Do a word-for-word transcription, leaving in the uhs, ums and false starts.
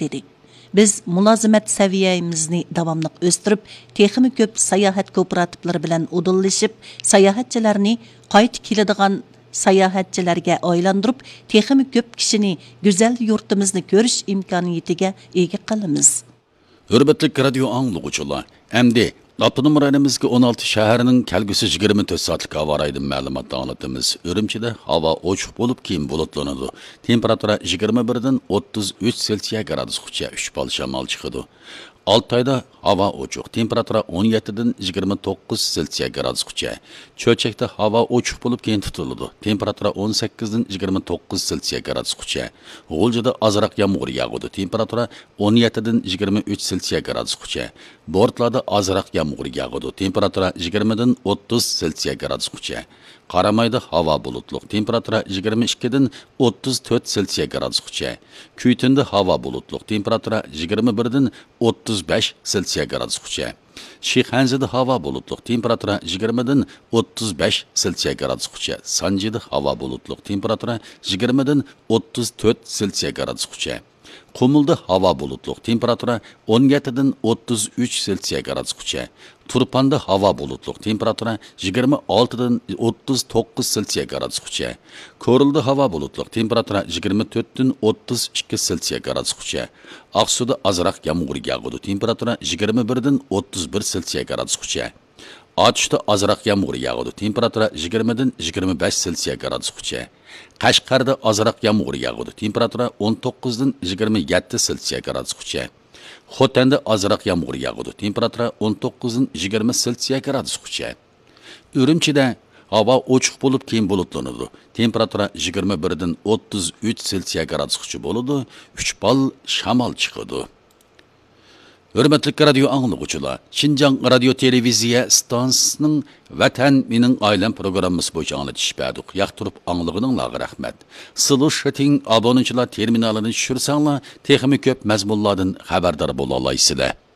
dedi. Biz mulozimat saviyamizni davomli o'stirib, texmi ko'p sayohat kooperativlari bilan udillashib, sayohatchilarni qayt keladigan sayohatchilarga aylantirib, texmi ko'p kishini go'zal yurtimizni ko'rish imkoniyatiga ega qilamiz. Hurmatli radio anglovchilar, endi Abdunum rayonimizga o'n olti shaharning kelgusi yigirma to'rt soatlik havo rayidin ma'lumot anglatamiz. Urumchida havo ochiq bo'lib, keyin bulutlanadi. Temperatura yigirma birdan o'ttiz uch selsiya gradusgacha uch bal shamol chiqadi. Altayda havo ochiq. Temperatura o'n yettidan yigirma to'qqiz selsiya gradusgacha. Cho'chakda havo ochiq bo'lib, keyin tutiladi. Temperatura o'n sakkizdan yigirma to'qqiz selsiya gradusgacha. G'uljida ozroq yomg'ir yog'adi. Temperatura o'n yettidan yigirma uch selsiya gradusgacha. Bortlarda ozroq yomg'ir yog'adi. Temperatura yigirmadan o'ttiz selsiya gradusgacha. Qaramayda havo bulutli. Temperatura yigirma ikkidan o'ttiz to'rt selsiya gradusgacha. Kuytinda havo bulutli. Temperatura yigirma birdan o'ttiz besh selsiya gradusgacha. Shixanzida havo bulutli. Temperatura yigirmadan o'ttiz besh selsiya gradusgacha. Sanjida havo bulutli. Temperatura yigirmadan o'ttiz to'rt selsiya gradusgacha. Qumulda havo bulutli. Temperatura o'n yettidan o'ttiz uch selsiya gradusgacha. Turpanda havo bulutli. Temperatura yigirma oltidan o'ttiz to'qqiz selsiya gradusgacha. Ko'rilda havo bulutli. Temperatura yigirma to'rtdan o'ttiz ikki selsiya gradusgacha. Aqsuda ozroq yomg'ir yog'adi. Temperatura yigirma birdan o'ttiz bir selsiya gradusgacha. Otishda ozroq yomg'ir yog'adi. Temperatura yigirmadan yigirma besh selsiya gradusgacha. Qashqarda ozroq yomg'ir yog'adi. Temperatura o'n to'qqizdan yigirma yetti selsiya gradusgacha. Xotanda ozroq yomg'ir yog'adi. Temperatura o'n to'qqizdan yigirma selsiya gradusgacha. Urumchida havo ochiq bo'lib, keyin bulutlanadi. Temperatura yigirma birdan o'ttiz uch selsiya gradusgacha bo'ladi. uch bal shamol chiqadi. Hurmatli radio anglovchilar, Xinjiang radio televiziya stansiyasining Vatan mening oilam programmasi bo'yicha anglatish berdik. Yoqtirib anglaganinglarga rahmat. Sizlar shating obunachilar terminalini tushirsanglar, texnik ko'p mazmunlardan xabardor bo'la olasizlar.